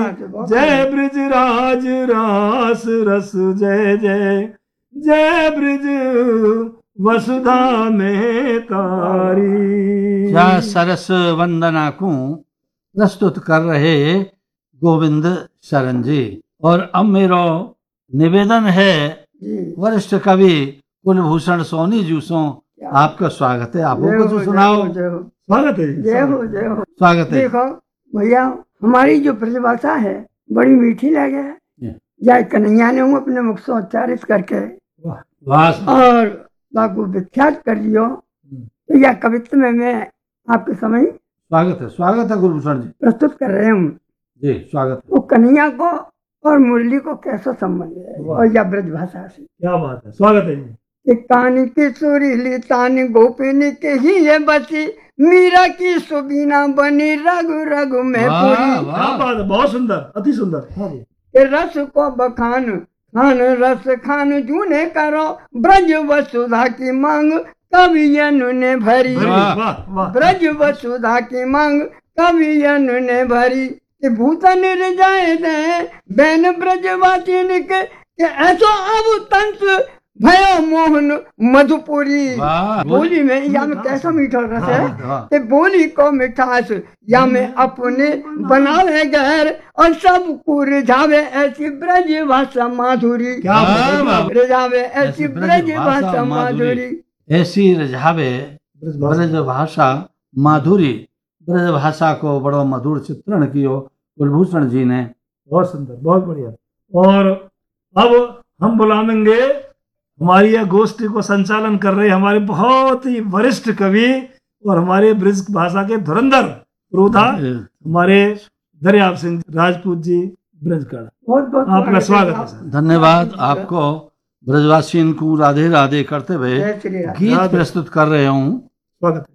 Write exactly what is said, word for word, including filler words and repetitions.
जय ब्रिज राज रास रस जय जय, जय ब्रिज वसुधा में तारी। यह सरस वंदना को प्रस्तुत कर रहे गोविंद शरण जी। और अब मेरा निवेदन है वरिष्ठ कवि कुलभूषण सोनी जी सो आपका स्वागत है। आप कुछ सुनाओ। स्वागत है, जय हो जय हो। स्वागत है। देखो भैया, हमारी जो प्रतिभाषा है बड़ी मीठी लगे है। जय कन्हैया ने हूँ अपने मुख से उच्चारित करके और बाबू विख्यात कर दियो। तो यह कवित्व में मैं आपके समय स्वागत है। स्वागत है गुरुभूषण जी, प्रस्तुत कर रहे हूँ जी। स्वागत है। वो कन्हैया को और मुरली को कैसा संबंध है और यह ब्रज भाषा से। क्या बात है, स्वागत है जी। कान की सुरीली तान गोपिनी के ही ये बची, मीरा की सुबीना बनी रघु रघु में पूरी। क्या बात है, बहुत सुंदर, अति सुंदर। रस को बखान खान रस खान जूने करो, ब्रज वसुधा की मांग कवियनु ने भरी। ब्रज वसुधा की मांग कवियनु ने भरी। कि भूतन रिजाए दे बैन ब्रजवासी के, ऐसो अब तंत्र भयो मोहन मधुपुरी। बोली में या में कैसा मीठा रस है कि बोली को मिठास या में अपने बनावे गैर और सब को रिझावे ऐसी ब्रज भाषा माधुरी। रिझावे ऐसी ब्रज भाषा माधुरी। ऐसी रिझावे ब्रज भाषा माधुरी। ब्रज भाषा को बड़ा मधुर चित्रण कियो कुलभूषण जी ने। बहुत सुंदर, बहुत बढ़िया। और अब हम बुलाएंगे हमारी यह गोष्ठी को संचालन कर रहे हमारे बहुत ही वरिष्ठ कवि और हमारे ब्रज भाषा के धुरंधर पुरोधा हमारे दरियाब सिंह राजपूत जी ब्रजगढ़। बहुत बहुत आपका स्वागत है। धन्यवाद आपको। ब्रजवासियों को राधे राधे करते हुए गीत प्रस्तुत कर रहे हूँ। स्वागत है।